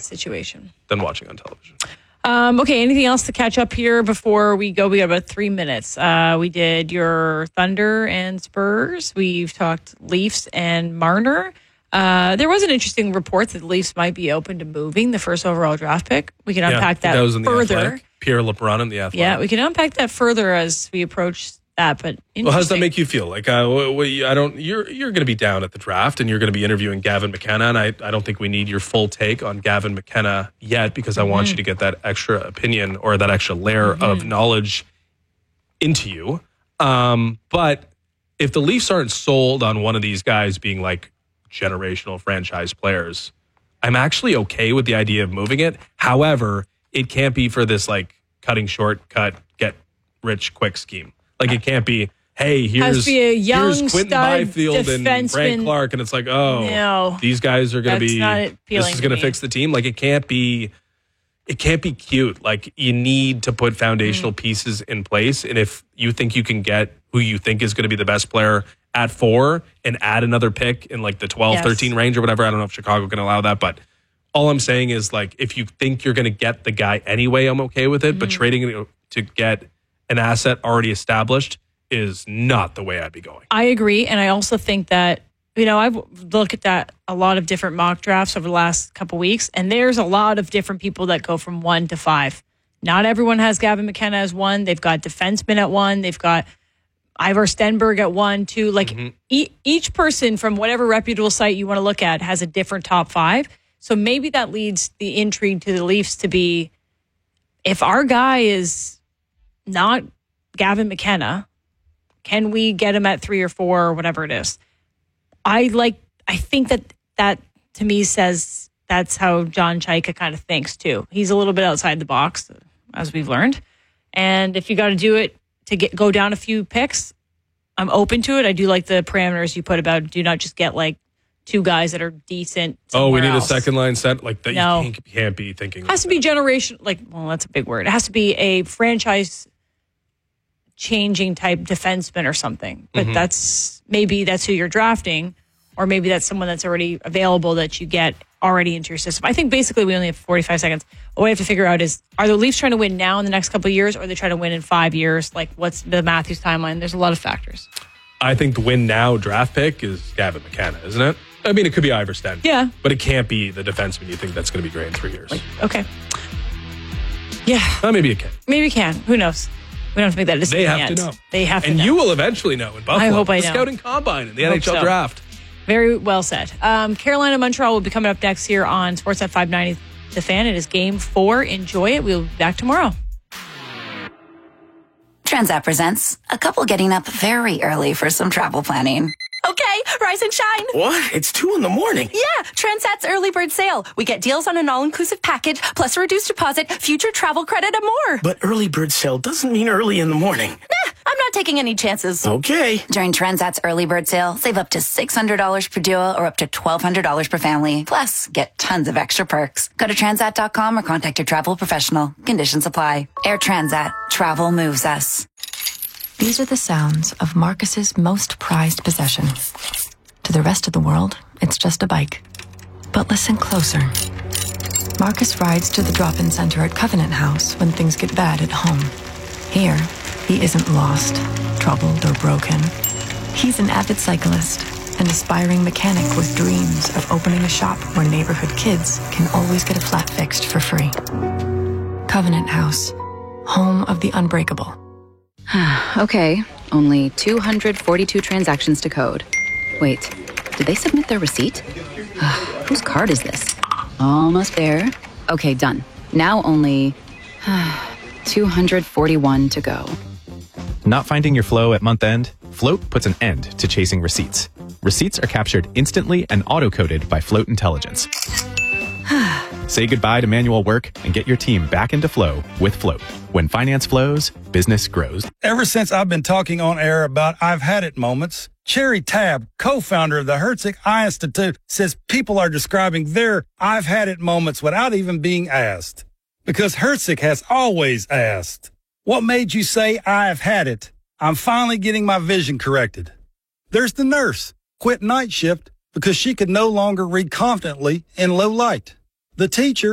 situation than watching on television. Okay, anything else to catch up here before we go? We got about 3 minutes. We did your Thunder and Spurs. We've talked Leafs and Marner. There was an interesting report that the Leafs might be open to moving the first overall draft pick. We can unpack that was in further. Athletic. Pierre LeBrun in the Athletic. Yeah, we can unpack that further as we approach that. But well, how does that make you feel? Like, I don't. You're going to be down at the draft, and you're going to be interviewing Gavin McKenna, and I don't think we need your full take on Gavin McKenna yet, because I want you to get that extra opinion or that extra layer of knowledge into you. But if the Leafs aren't sold on one of these guys being like generational franchise players, I'm actually okay with the idea of moving it. However, it can't be for this like cutting shortcut, get rich quick scheme. Like, it can't be, hey, here's Quentin Byfield and Frank Clark, and it's like, no, these guys are going to be, this is going to fix the team. Like, it can't be cute. Like, you need to put foundational pieces in place, and if you think you can get who you think is going to be the best player at 4 and add another pick in like the 12, 13 range or whatever, I don't know if Chicago can allow that, but all I'm saying is, like, if you think you're going to get the guy anyway, I'm okay with it, but trading to get an asset already established is not the way I'd be going. I agree. And I also think that, I've looked at a lot of different mock drafts over the last couple weeks, and there's a lot of different people that go from 1 to 5. Not everyone has Gavin McKenna as 1. They've got defensemen at 1. They've got Ivar Stenberg at 1, 2. Like, each person from whatever reputable site you want to look at has a different top 5. So maybe that leads the intrigue to the Leafs to be, if our guy is not Gavin McKenna, can we get him at 3 or 4 or whatever it is? I think that to me says that's how John Chaika kind of thinks too. He's a little bit outside the box, as we've learned. And if you got to do it to go down a few picks, I'm open to it. I do like the parameters you put about do not just get like 2 guys that are decent. We need else. A second line set like that. No. You can't be thinking. It has to be generation. That's a big word. It has to be a franchise changing type defenseman or something. But that's who you're drafting, or maybe that's someone that's already available that you get already into your system. I think basically we only have 45 seconds. What we have to figure out is, are the Leafs trying to win now in the next couple of years, or are they trying to win in 5 years? Like, what's the Matthews timeline? There's a lot of factors. I think the win now draft pick is Gavin McKenna, isn't it? I mean, it could be Ivar Stenberg. Yeah. But it can't be the defenseman you think that's going to be great in 3 years. Okay. Yeah. Maybe it can. Maybe it can. Who knows? We don't have to make that decision They have yet. to know. They have to know. And you will eventually know in Buffalo. I hope I know. The scouting combine in the NHL draft. Very well said. Carolina, Montreal will be coming up next here on Sportsnet 590 The Fan. It is Game 4. Enjoy it. We'll be back tomorrow. Transat presents a couple getting up very early for some travel planning. Okay, rise and shine. What? It's 2 a.m. Yeah, Transat's early bird sale. We get deals on an all-inclusive package, plus a reduced deposit, future travel credit, and more. But early bird sale doesn't mean early in the morning. Nah, I'm not taking any chances. Okay. During Transat's early bird sale, save up to $600 per duo or up to $1,200 per family. Plus, get tons of extra perks. Go to Transat.com or contact your travel professional. Conditions apply. Air Transat. Travel moves us. These are the sounds of Marcus's most prized possession. To the rest of the world, it's just a bike. But listen closer. Marcus rides to the drop-in center at Covenant House when things get bad at home. Here, he isn't lost, troubled, or broken. He's an avid cyclist, an aspiring mechanic with dreams of opening a shop where neighborhood kids can always get a flat fixed for free. Covenant House, home of the unbreakable. Okay, only 242 transactions to code. Wait, did they submit their receipt? Whose card is this? Almost there. Okay, done. Now only 241 to go. Not finding your flow at month end? Float puts an end to chasing receipts. Receipts are captured instantly and auto-coded by Float Intelligence. Say goodbye to manual work and get your team back into flow with Float. When finance flows, business grows. Ever since I've been talking on air about I've had it moments, Cherry Tab, co-founder of the Herzig Eye Institute, says people are describing their I've had it moments without even being asked. Because Herzig has always asked. What made you say I've had it? I'm finally getting my vision corrected. There's the nurse, quit night shift because she could no longer read confidently in low light. The teacher